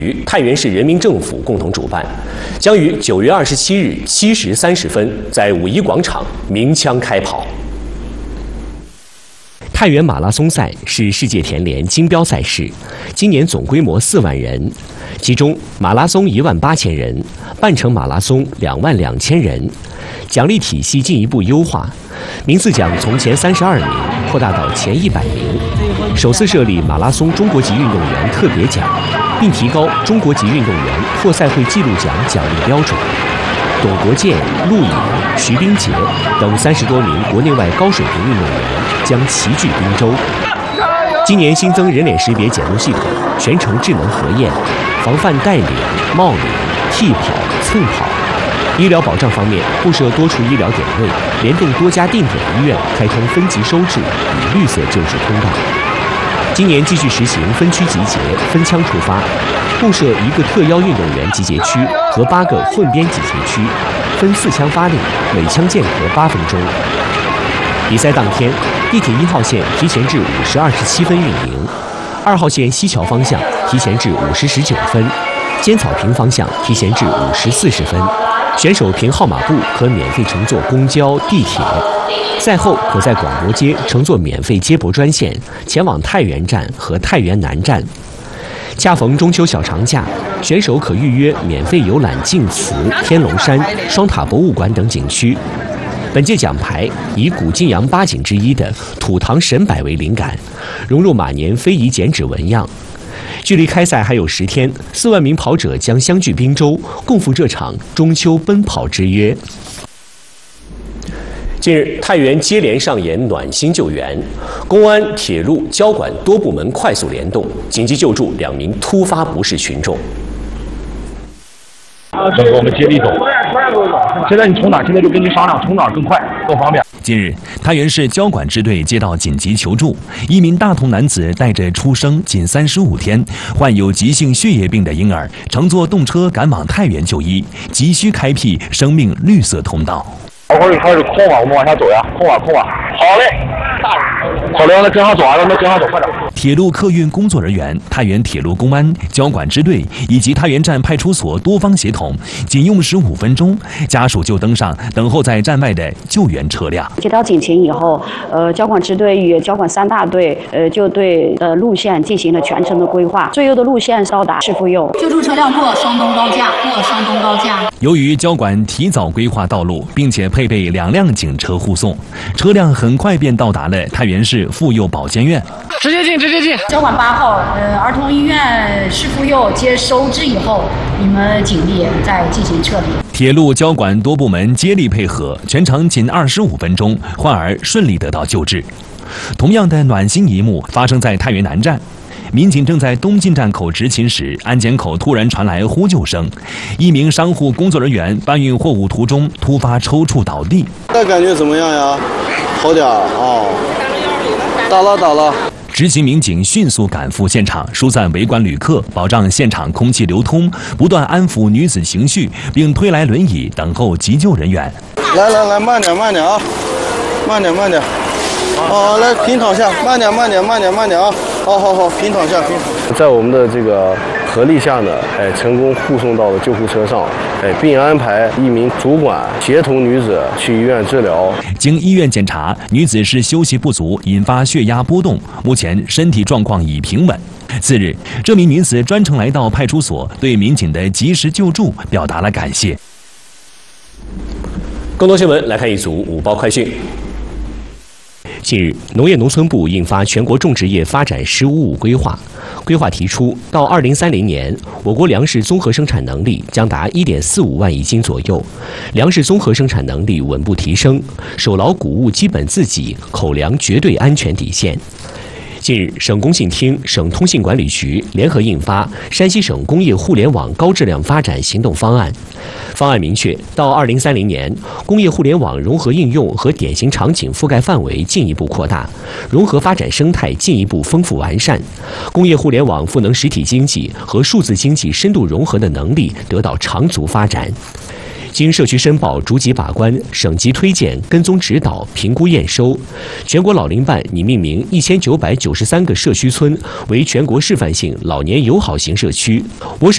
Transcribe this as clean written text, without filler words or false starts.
与太原市人民政府共同主办，将于9月27日7时30分在五一广场鸣枪开跑。太原马拉松赛是世界田联金标赛事，今年总规模4万人，其中马拉松18000人，半程马拉松22000人。奖励体系进一步优化，名次奖从前32名扩大到前100名。首次设立马拉松中国籍运动员特别奖，并提高中国籍运动员获赛会纪录奖奖励标准。董国建、陆颖、徐冰洁等30多名国内外高水平运动员将齐聚滨州。今年新增人脸识别检录系统，全程智能核验，防范带脸、冒脸、替跑、蹭跑。医疗保障方面，布设多处医疗点位，联动多家定点医院，开通分级收治与绿色救治通道。今年继续实行分区集结、分枪出发，布设1个特邀运动员集结区和8个混编集结区，分4枪发力，每枪间隔8分钟。比赛当天，地铁1号线提前至5时27分运营，2号线西桥方向提前至5时19分，尖草坪方向提前至5时40分。选手凭号码布可免费乘坐公交、地铁，赛后可在广播街乘坐免费接驳专线前往太原站和太原南站。恰逢中秋小长假，选手可预约免费游览晋祠、天龙山、双塔博物馆等景区。本届奖牌以古晋阳8景之一的土堂神柏为灵感，融入马年非遗剪纸纹样。距离开赛还有10天，4万名跑者将相聚滨州，共赴这场中秋奔跑之约。近日，太原接连上演暖心救援，公安、铁路、交管多部门快速联动，紧急救助2名突发不适群众。 跟我们接力走，现在你从哪？现在就跟你商量，从哪更快更方便。 近日，太原市交管支队接到紧急求助，一名大同男子带着出生仅35天、患有急性血液病的婴儿，乘坐动车赶往太原就医，急需开辟生命绿色通道。 等会儿就开始空吧，我们往下走呀，空吧。好嘞，好嘞，那跟上走啊，那跟上走，快点。 铁路客运工作人员、太原铁路公安、交管支队以及太原站派出所多方协同，仅用时5分钟，家属就登上等候在站外的救援车辆。 接到警情以后，交管支队与交管3大队就对路线进行了全程的规划，最优的路线到达市妇幼。 救助车辆过双东高架。 由于交管提早规划道路，并且配备2辆警车护送，车辆很快便到达了太原市妇幼保健院。 直接进。 交管8号儿童医院市妇幼接收治以后，你们警力再进行撤离。 铁路交管多部门接力配合，全程仅25分钟，患儿顺利得到救治。同样的暖心一幕发生在太原南站。民警正在东进站口执勤时，安检口突然传来呼救声，一名商户工作人员搬运货物途中突发抽搐倒地。 那感觉怎么样呀？好点哦，打了。 执勤民警迅速赶赴现场，疏散围观旅客，保障现场空气流通，不断安抚女子情绪，并推来轮椅等候急救人员。 来，慢点啊，慢点。哦，来平躺下，慢点啊！好，平躺下。在我们的这个合力下呢，成功护送到了救护车上，并安排1名主管协同女子去医院治疗。 经医院检查，女子是休息不足引发血压波动，目前身体状况已平稳。次日，这名女子专程来到派出所，对民警的及时救助表达了感谢。 更多新闻来看一组午报快讯。近日，农业农村部印发《全国种植业发展“十五五”规划》，规划提出，到2030年，我国粮食综合生产能力将达1.45万亿斤左右，粮食综合生产能力稳步提升，守牢谷物基本自给、口粮绝对安全底线。近日，省工信厅、省通信管理局联合印发《山西省工业互联网高质量发展行动方案》。方案明确，到2030年，工业互联网融合应用和典型场景覆盖范围进一步扩大，融合发展生态进一步丰富完善，工业互联网赋能实体经济和数字经济深度融合的能力得到长足发展。经社区申报逐级把关、省级推荐、跟踪指导、评估验收，全国老龄办拟命名1993个社区村为全国示范性老年友好型社区。我省